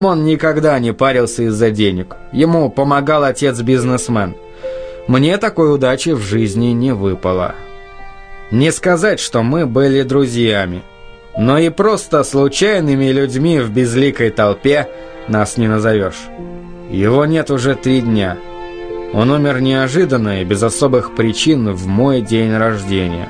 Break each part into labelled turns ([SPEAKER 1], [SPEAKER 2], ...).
[SPEAKER 1] Он никогда не парился из-за денег. Ему помогал отец-бизнесмен. Мне такой удачи в жизни не выпало. Не сказать, что мы были друзьями, но и просто случайными людьми в безликой толпе нас не назовешь. Его нет уже 3 дня. Он умер неожиданно и без особых причин в мой день рождения,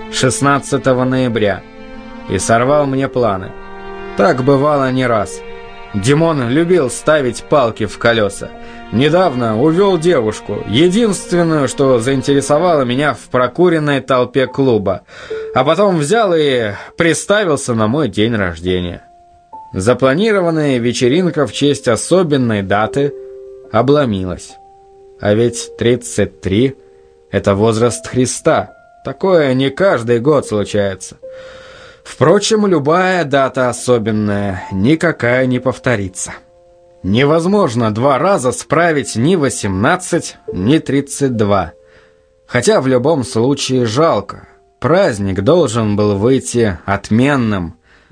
[SPEAKER 1] 16 ноября, и сорвал мне планы. Так бывало не раз. Димон любил ставить палки в колеса. Недавно увел девушку, единственную, что заинтересовало меня в прокуренной толпе клуба, а потом взял и приставился на мой день рождения. Запланированная вечеринка в честь особенной даты обломилась. А ведь 33 – это возраст Христа. Такое не каждый год случается. Впрочем, любая дата особенная, никакая не повторится. Невозможно 2 раза справить ни 18, ни 32. Хотя в любом случае жалко. Праздник должен был выйти отменным.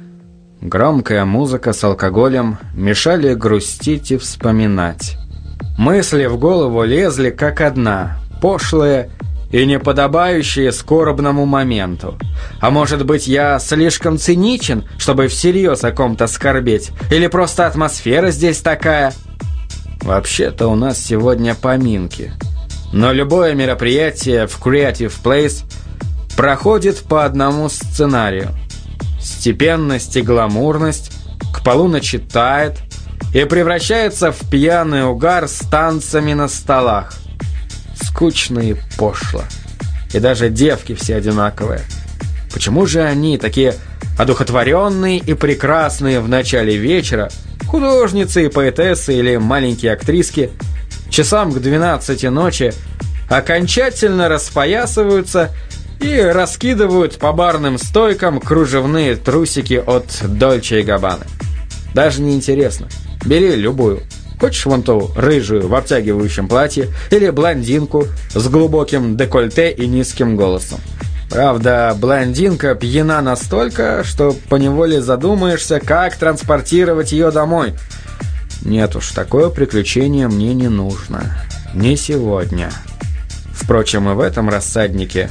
[SPEAKER 1] Громкая музыка с алкоголем мешали грустить и вспоминать. Мысли в голову лезли как одна, пошлые и неподобающие скорбному моменту. А может быть, я слишком циничен, чтобы всерьез о ком-то скорбеть? Или просто атмосфера здесь такая? Вообще-то у нас сегодня поминки. Но любое мероприятие в Creative Place проходит по одному сценарию. Степенность и гламурность к полуночи тает и превращается в пьяный угар с танцами на столах. Скучно и пошло. И даже девки все одинаковые. Почему же они такие одухотворенные и прекрасные в начале вечера, художницы и поэтессы или маленькие актриски, часам к 12 ночи окончательно распоясываются и раскидывают по барным стойкам кружевные трусики от Dolce & Gabbana? Даже не интересно. Бери любую. Хочешь вон ту рыжую в обтягивающем платье или блондинку с глубоким декольте и низким голосом. Правда, блондинка пьяна настолько, что поневоле задумаешься, как транспортировать ее домой. Нет уж, такое приключение мне не нужно. Не сегодня. Впрочем, и в этом рассаднике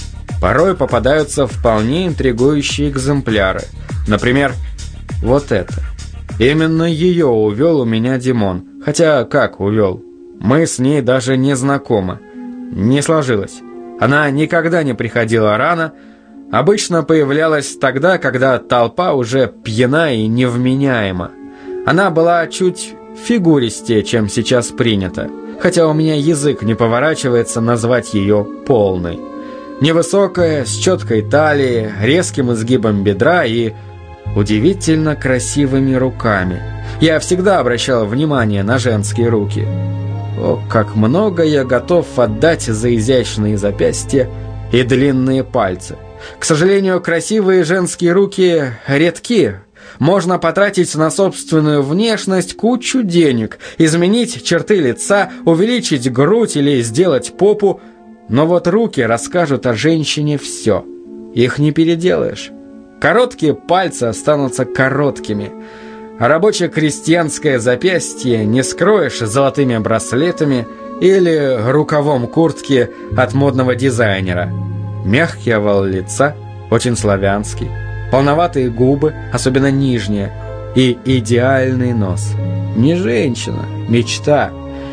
[SPEAKER 1] порой попадаются вполне интригующие экземпляры. Например, вот это. Именно ее увел у меня Димон. Хотя как увел? Мы с ней даже не знакомы. Не сложилось. Она никогда не приходила рано. Обычно появлялась тогда, когда толпа уже пьяна и невменяема. Она была чуть фигуристее, чем сейчас принято. Хотя у меня язык не поворачивается назвать ее полной. Невысокая, с четкой талией, резким изгибом бедра и удивительно красивыми руками. Я всегда обращал внимание на женские руки. О, как много я готов отдать за изящные запястья и длинные пальцы. К сожалению, красивые женские руки редки. Можно потратить на собственную внешность кучу денег, изменить черты лица, увеличить грудь или сделать попу. Но вот руки расскажут о женщине все. Их не переделаешь. Короткие пальцы останутся короткими, а рабоче-крестьянское запястье не скроешь золотыми браслетами или рукавом куртки от модного дизайнера. Мягкий овал лица, очень славянский, полноватые губы, особенно нижние, и идеальный нос. Не женщина, мечта.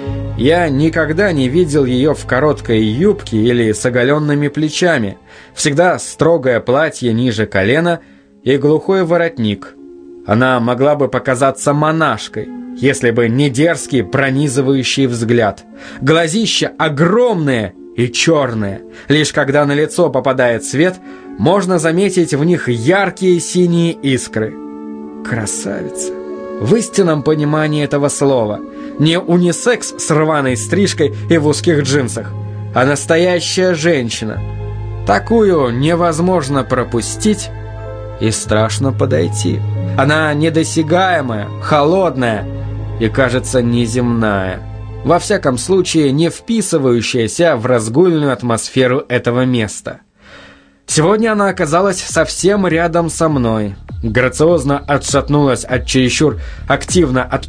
[SPEAKER 1] Я никогда не видел ее в короткой юбке или с оголенными плечами. Всегда строгое платье ниже колена и глухой воротник. Она могла бы показаться монашкой, если бы не дерзкий пронизывающий взгляд. Глазища огромные и черные. Лишь когда на лицо попадает свет, можно заметить в них яркие синие искры. Красавица. В истинном понимании этого слова. Не унисекс с рваной стрижкой и в узких джинсах, а настоящая женщина. Такую невозможно пропустить и страшно подойти. Она недосягаемая, холодная и, кажется, неземная. Во всяком случае, не вписывающаяся в разгульную атмосферу этого места. Сегодня она оказалась совсем рядом со мной. Грациозно отшатнулась от чересчур активно